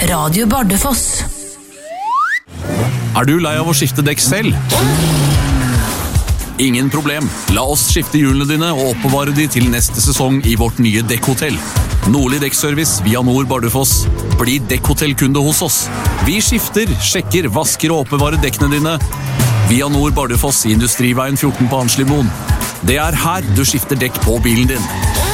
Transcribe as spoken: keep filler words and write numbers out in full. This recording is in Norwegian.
Radio Bardufoss. Er du lei av å skifte dekk selv? Ingen problem. La oss skifte hjulene dine og oppbevare de til neste sesong i vårt nye dekkhotell. Nordlig Dekkservice via Nord Bardufoss. Bli dekkhotellkunde hos oss. Vi skifter, sjekker, vasker og oppbevarer dekkene dine via Nord Bardufoss i Industriveien fjorten på Anslimoen. Det er her du skifter dekk på bilen din.